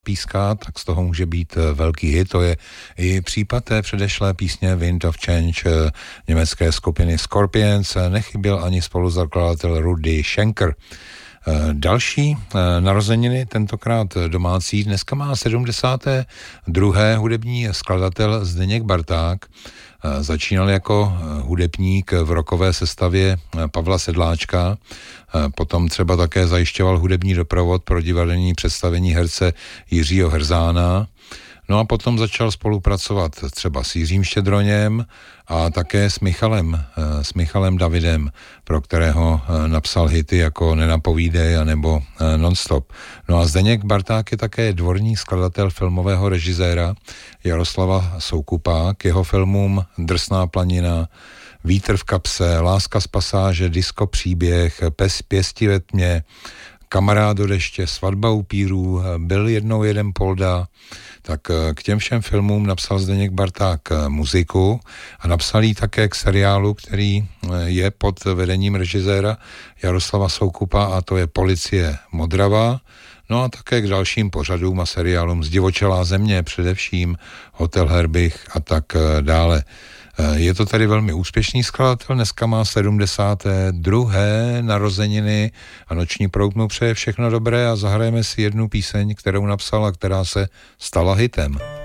píská, tak z toho může být velký hit. To je i případ té předešlé písně Wind of Change německé skupiny Scorpions. Nechyběl ani spoluzakladatel Rudy Schenker. Další narozeniny, tentokrát domácí, dneska má 72. hudební skladatel Zdeněk Barták. Začínal jako hudebník v rockové sestavě Pavla Sedláčka, potom třeba také zajišťoval hudební doprovod pro divadelní představení herce Jiřího Hrzána. No a potom začal spolupracovat třeba s Jiřím Štědroněm a také s Michalem Davidem, pro kterého napsal hity jako Nenapovídej a nebo Nonstop. No a Zdeněk Barták je také dvorní skladatel filmového režiséra Jaroslava Soukupa. K jeho filmům Drsná planina, Vítr v kapse, Láska z pasáže, Disko příběh, Pěsti ve tmě, Kamarád do deště, Svatba upírů, Byl jednou jeden polda. Tak k těm všem filmům napsal Zdeněk Barták muziku a napsal ji také k seriálu, který je pod vedením režiséra Jaroslava Soukupa, a to je Policie Modrava. No a také k dalším pořadům a seriálům Zdivočelá země, především Hotel Herbich a tak dále. Je to tedy velmi úspěšný skladatel, dneska má 72. narozeniny a Noční proud mu přeje všechno dobré a zahrajeme si jednu píseň, kterou napsal a která se stala hitem.